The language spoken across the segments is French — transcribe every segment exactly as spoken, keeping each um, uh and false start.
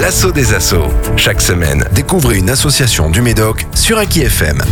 l'assaut des assos. Chaque semaine, découvrez une association du Médoc sur Aki F M.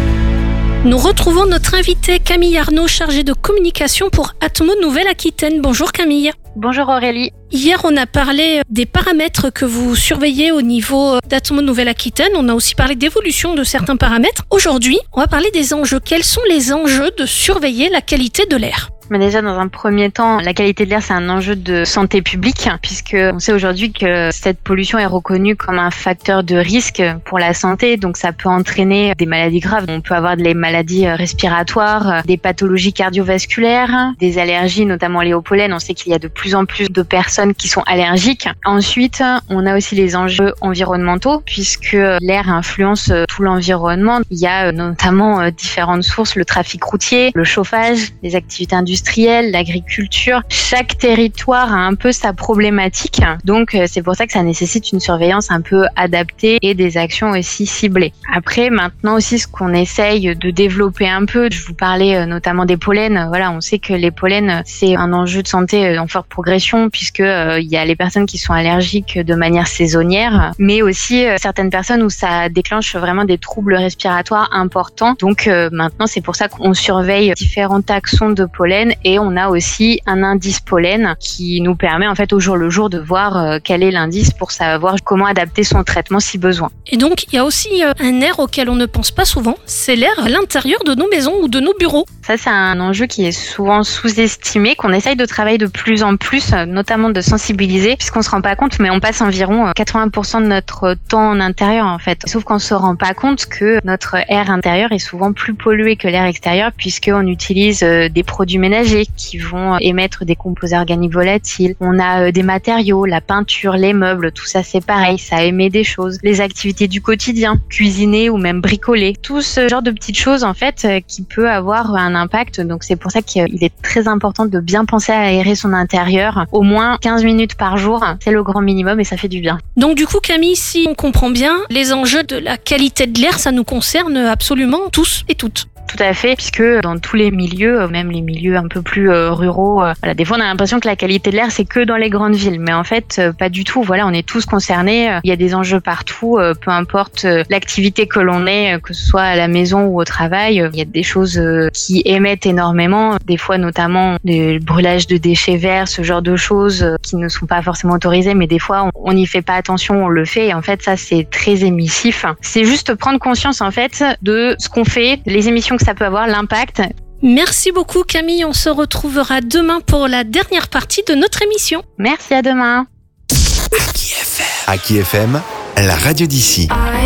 Nous retrouvons notre invité Camille Arnaud, chargée de communication pour Atmo Nouvelle-Aquitaine. Bonjour Camille. Bonjour Aurélie. Hier, on a parlé des paramètres que vous surveillez au niveau d'Atmo Nouvelle-Aquitaine. On a aussi parlé d'évolution de certains paramètres. Aujourd'hui, on va parler des enjeux. Quels sont les enjeux de surveiller la qualité de l'air ? Mais déjà, dans un premier temps, la qualité de l'air, c'est un enjeu de santé publique, puisque on sait aujourd'hui que cette pollution est reconnue comme un facteur de risque pour la santé. Donc, ça peut entraîner des maladies graves. On peut avoir des maladies respiratoires, des pathologies cardiovasculaires, des allergies, notamment liées au pollen. On sait qu'il y a de plus en plus de personnes qui sont allergiques. Ensuite, on a aussi les enjeux environnementaux, puisque l'air influence tout l'environnement. Il y a notamment différentes sources, le trafic routier, le chauffage, les activités industrielles, industrielle, l'agriculture. Chaque territoire a un peu sa problématique. Donc, c'est pour ça que ça nécessite une surveillance un peu adaptée et des actions aussi ciblées. Après, maintenant aussi, ce qu'on essaye de développer un peu, je vous parlais notamment des pollens. Voilà, on sait que les pollens, c'est un enjeu de santé en forte progression puisque euh, il y a les personnes qui sont allergiques de manière saisonnière, mais aussi euh, certaines personnes où ça déclenche vraiment des troubles respiratoires importants. Donc, euh, maintenant, c'est pour ça qu'on surveille différents taxons de pollen. Et on a aussi un indice pollen qui nous permet en fait au jour le jour de voir euh, quel est l'indice pour savoir comment adapter son traitement si besoin. Et donc il y a aussi euh, un air auquel on ne pense pas souvent, c'est l'air à l'intérieur de nos maisons ou de nos bureaux. Ça c'est un enjeu qui est souvent sous-estimé, qu'on essaye de travailler de plus en plus, notamment de sensibiliser, puisqu'on se rend pas compte, mais on passe environ quatre-vingts pour cent de notre temps en intérieur en fait. Sauf qu'on se rend pas compte que notre air intérieur est souvent plus pollué que l'air extérieur puisqu'on utilise euh, des produits ménagers qui vont émettre des composés organiques volatiles. On a des matériaux, la peinture, les meubles, tout ça c'est pareil, ça émet des choses. Les activités du quotidien, cuisiner ou même bricoler, tout ce genre de petites choses en fait qui peut avoir un impact. Donc c'est pour ça qu'il est très important de bien penser à aérer son intérieur. Au moins quinze minutes par jour, c'est le grand minimum et ça fait du bien. Donc du coup Camille, si on comprend bien, les enjeux de la qualité de l'air, ça nous concerne absolument tous et toutes. Tout à fait, puisque dans tous les milieux, même les milieux un peu plus euh, ruraux, euh, voilà, des fois on a l'impression que la qualité de l'air c'est que dans les grandes villes, mais en fait euh, pas du tout. Voilà, on est tous concernés. Il y a des enjeux partout, euh, peu importe euh, l'activité que l'on ait, euh, que ce soit à la maison ou au travail. Euh, il y a des choses euh, qui émettent énormément, des fois notamment le brûlage de déchets verts, ce genre de choses euh, qui ne sont pas forcément autorisées, mais des fois on n'y fait pas attention, on le fait. Et en fait ça c'est très émissif. C'est juste prendre conscience en fait de ce qu'on fait, les émissions que ça peut avoir, l'impact. Merci beaucoup Camille, on se retrouvera demain pour la dernière partie de notre émission. Merci, à demain. Aki F M. Aki F M, la radio d'ici.